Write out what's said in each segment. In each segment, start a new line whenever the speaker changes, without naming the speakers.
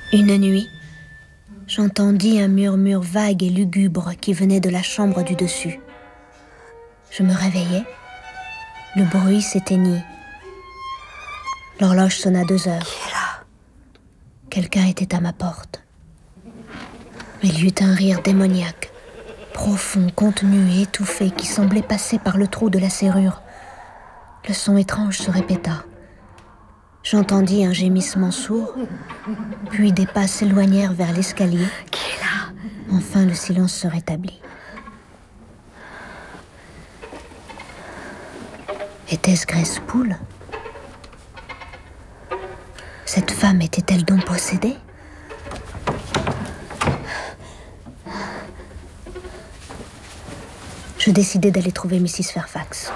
Une nuit, j'entendis un murmure vague et lugubre qui venait de la chambre du dessus. Je me réveillai. Le bruit s'éteignit. L'horloge sonna 2 heures.
Qui est là?
Quelqu'un était à ma porte. Il y eut un rire démoniaque, profond, contenu et étouffé, qui semblait passer par le trou de la serrure. Le son étrange se répéta. J'entendis un gémissement sourd, puis des pas s'éloignèrent vers l'escalier.
Qui est là?
Enfin, le silence se rétablit. Était-ce Grace Poole? Cette femme était-elle donc possédée? Je décidai d'aller trouver Mrs. Fairfax.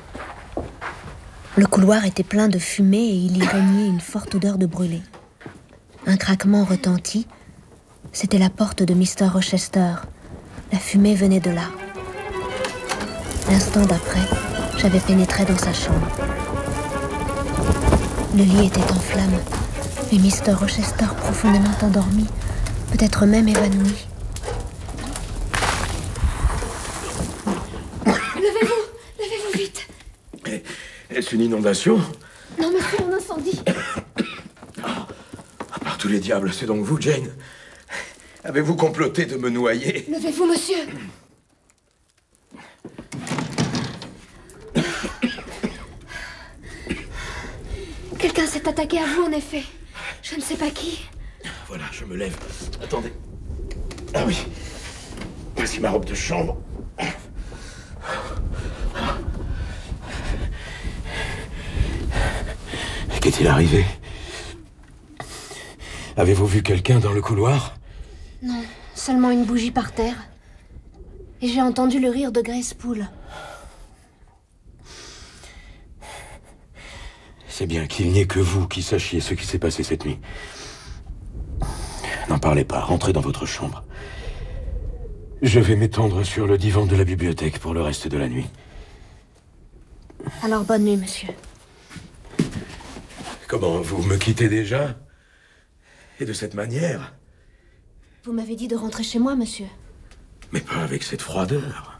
Le couloir était plein de fumée et il y régnait une forte odeur de brûlé. Un craquement retentit. C'était la porte de Mr. Rochester. La fumée venait de là. L'instant d'après, j'avais pénétré dans sa chambre. Le lit était en flammes, et Mr. Rochester profondément endormi, peut-être même évanoui.
Levez-vous vite.
Est-ce une inondation?
Non, monsieur, un incendie.
Par tous les diables, c'est donc vous, Jane? Avez-vous comploté de me noyer?
Levez-vous, monsieur. Quelqu'un s'est attaqué à vous, en effet. Je ne sais pas qui.
Voilà, je me lève. Attendez. Ah oui. Voici ma robe de chambre. Qu'est-il arrivé? Avez-vous vu quelqu'un dans le couloir?
Non, seulement une bougie par terre. Et j'ai entendu le rire de Grace Poole.
C'est bien qu'il n'y ait que vous qui sachiez ce qui s'est passé cette nuit. N'en parlez pas, rentrez dans votre chambre. Je vais m'étendre sur le divan de la bibliothèque pour le reste de la nuit.
Alors, bonne nuit, monsieur.
Comment, vous me quittez déjà? Et de cette manière?
Vous m'avez dit de rentrer chez moi, monsieur.
Mais pas avec cette froideur.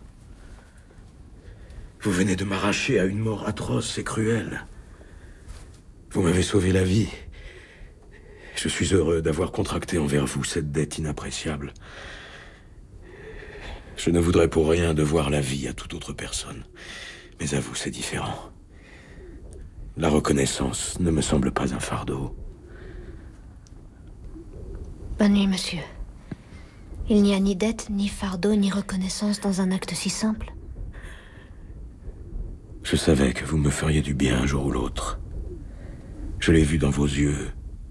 Vous venez de m'arracher à une mort atroce et cruelle. Vous m'avez sauvé la vie. Je suis heureux d'avoir contracté envers vous cette dette inappréciable. Je ne voudrais pour rien devoir la vie à toute autre personne. Mais à vous, c'est différent. La reconnaissance ne me semble pas un fardeau.
Bonne nuit, monsieur. Il n'y a ni dette, ni fardeau, ni reconnaissance dans un acte si simple.
Je savais que vous me feriez du bien un jour ou l'autre. Je l'ai vu dans vos yeux.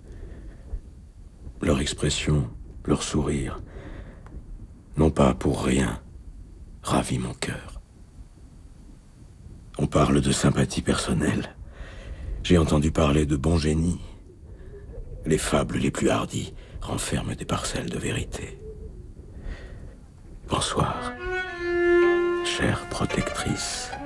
Leur expression, leur sourire, n'ont pas pour rien ravi mon cœur. On parle de sympathie personnelle. J'ai entendu parler de bon génie. Les fables les plus hardies renferment des parcelles de vérité. Bonsoir, chère protectrice.